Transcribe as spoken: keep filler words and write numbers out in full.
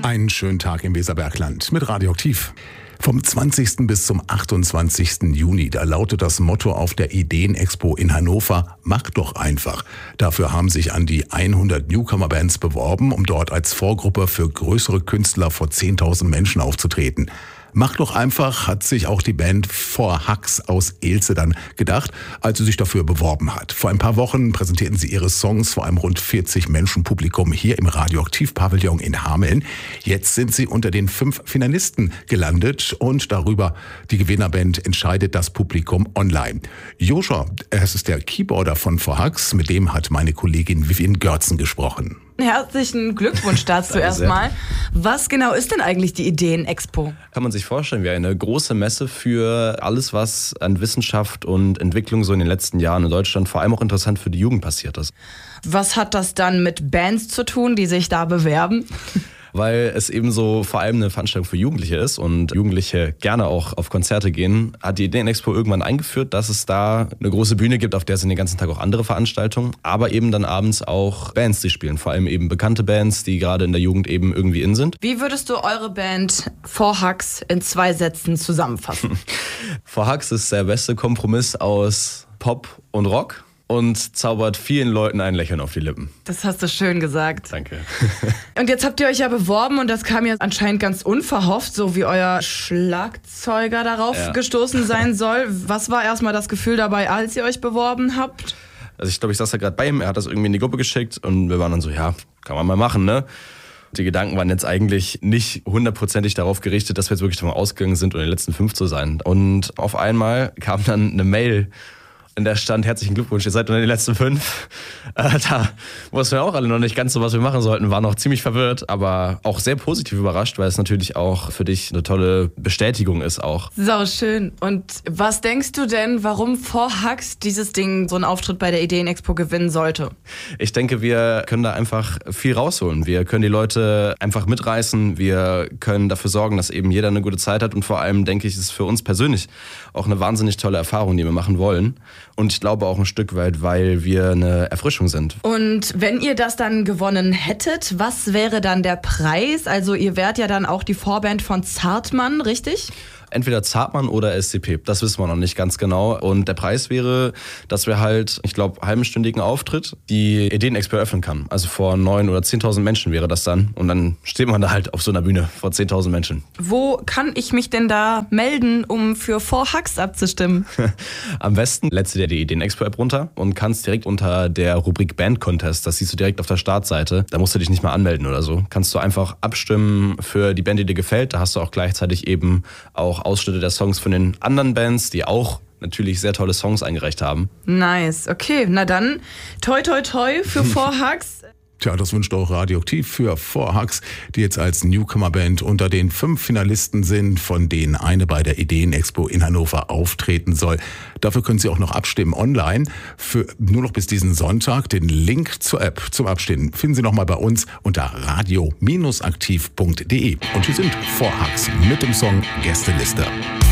Einen schönen Tag im Weserbergland mit Radioaktiv. Vom zwanzigsten bis zum achtundzwanzigsten Juni, da lautet das Motto auf der Ideenexpo in Hannover: Mach doch einfach. Dafür haben sich an die hundert Newcomer-Bands beworben, um dort als Vorgruppe für größere Künstler vor zehntausend Menschen aufzutreten. Mach doch einfach hat sich auch die Band Four Hugs aus Elze dann gedacht, als sie sich dafür beworben hat. Vor ein paar Wochen präsentierten sie ihre Songs vor einem rund vierzig Menschen Publikum hier im Radioaktiv-Pavillon in Hameln. Jetzt sind sie unter den fünf Finalisten gelandet und darüber die Gewinnerband entscheidet das Publikum online. Joshua, es ist der Keyboarder von Four Hugs, mit dem hat meine Kollegin Vivian Görzen gesprochen. Herzlichen Glückwunsch dazu erstmal. Was genau ist denn eigentlich die Ideenexpo? Kann man sich vorstellen wie eine große Messe für alles, was an Wissenschaft und Entwicklung so in den letzten Jahren in Deutschland vor allem auch interessant für die Jugend passiert ist. Was hat das dann mit Bands zu tun, die sich da bewerben? Weil es eben so vor allem eine Veranstaltung für Jugendliche ist und Jugendliche gerne auch auf Konzerte gehen, hat die Ideenexpo irgendwann eingeführt, dass es da eine große Bühne gibt, auf der sind den ganzen Tag auch andere Veranstaltungen, aber eben dann abends auch Bands, die spielen, vor allem eben bekannte Bands, die gerade in der Jugend eben irgendwie in sind. Wie würdest du eure Band Four Hugs in zwei Sätzen zusammenfassen? Four Hugs ist der beste Kompromiss aus Pop und Rock und zaubert vielen Leuten ein Lächeln auf die Lippen. Das hast du schön gesagt. Danke. Und jetzt habt ihr euch ja beworben und das kam ja anscheinend ganz unverhofft, so wie euer Schlagzeuger darauf ja. gestoßen sein soll. Was war erstmal das Gefühl dabei, als ihr euch beworben habt? Also ich glaube, ich saß da gerade bei ihm, er hat das irgendwie in die Gruppe geschickt und wir waren dann so, ja, kann man mal machen, ne? Die Gedanken waren jetzt eigentlich nicht hundertprozentig darauf gerichtet, dass wir jetzt wirklich davon ausgegangen sind, unter den letzten fünf zu sein. Und auf einmal kam dann eine Mail, in der stand: herzlichen Glückwunsch, ihr seid unter den letzten fünf. Äh, da wussten wir auch alle noch nicht ganz so, was wir machen sollten, waren noch ziemlich verwirrt, aber auch sehr positiv überrascht, weil es natürlich auch für dich eine tolle Bestätigung ist auch. Sau schön. Und was denkst du denn, warum Four Hugs dieses Ding, so einen Auftritt bei der Ideenexpo gewinnen sollte? Ich denke, wir können da einfach viel rausholen. Wir können die Leute einfach mitreißen, wir können dafür sorgen, dass eben jeder eine gute Zeit hat und vor allem, denke ich, ist es für uns persönlich auch eine wahnsinnig tolle Erfahrung, die wir machen wollen. Und ich glaube auch ein Stück weit, weil wir eine Erfrischung sind. Und wenn ihr das dann gewonnen hättet, was wäre dann der Preis? Also ihr wärt ja dann auch die Vorband von Zartmann, richtig? Entweder Zartmann oder S C P, das wissen wir noch nicht ganz genau. Und der Preis wäre, dass wir halt, ich glaube, halbstündigen Auftritt die Ideenexpo eröffnen kann. Also vor neun oder zehntausend Menschen wäre das dann. Und dann steht man da halt auf so einer Bühne vor zehntausend Menschen. Wo kann ich mich denn da melden, um für Four Hugs abzustimmen? Am besten lädst du dir die Ideenexpo-App runter und kannst direkt unter der Rubrik Band Contest, das siehst du direkt auf der Startseite, da musst du dich nicht mal anmelden oder so, kannst du einfach abstimmen für die Band, die dir gefällt. Da hast du auch gleichzeitig eben auch Ausschnitte der Songs von den anderen Bands, die auch natürlich sehr tolle Songs eingereicht haben. Nice, okay, na dann toi toi toi für Four Hugs. Tja, das wünscht auch Radioaktiv für Four Hugs, die jetzt als Newcomer-Band unter den fünf Finalisten sind, von denen eine bei der Ideenexpo in Hannover auftreten soll. Dafür können Sie auch noch abstimmen online. Für nur noch bis diesen Sonntag. Den Link zur App zum Abstimmen finden Sie nochmal bei uns unter radio aktiv punkt de. Und hier sind Four Hugs mit dem Song Gästeliste.